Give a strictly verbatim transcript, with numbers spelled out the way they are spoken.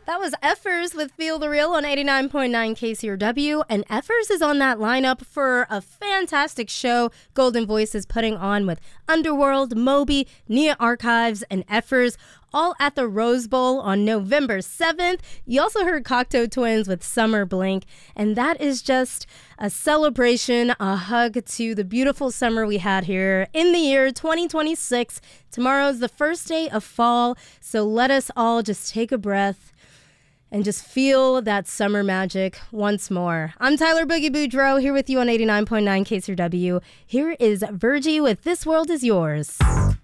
That was Effers with Feel the Real on eighty-nine point nine K C R W, and Effers is on that lineup for a fantastic show Golden Voice is putting on with Underworld, Moby, Nia Archives, and Effers, all at the Rose Bowl on November seventh. You also heard Cocteau Twins with Summer Blink, and that is just a celebration, a hug to the beautiful summer we had here in the year twenty twenty-six. Tomorrow's the first day of fall, so let us all just take a breath and just feel that summer magic once more. I'm Tyler Boogie Boudreaux here with you on eighty-nine point nine K C R W. Here is Virgie with This World Is Yours.